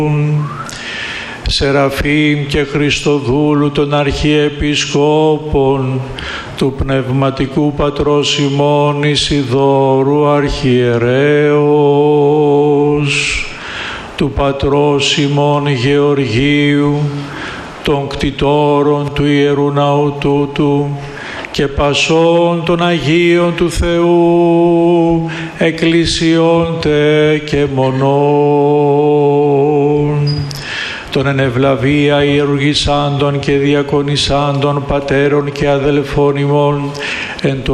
Σεραφείμ και Χριστοδούλου των Αρχιεπισκόπων, του Πνευματικού Πατρός ημών Ισιδώρου Αρχιερέως, του Πατρός ημών Γεωργίου, των κτητόρων του Ιερού Ναού τούτου και πασών των Αγίων του Θεού, εκκλησιών τε και μονών, των εν ευλαβία ιερουργησάντων και διακονησάντων πατέρων και αδελφών ημών εν